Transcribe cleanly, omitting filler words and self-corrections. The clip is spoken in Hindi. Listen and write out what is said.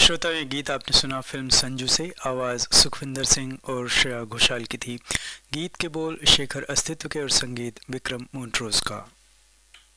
श्रोता, ये गीत आपने सुना फिल्म संजू से। आवाज़ सुखविंदर सिंह और श्रेया घोषाल की थी। गीत के बोल शेखर अस्तित्व के और संगीत विक्रम मोन्ट्रोज का।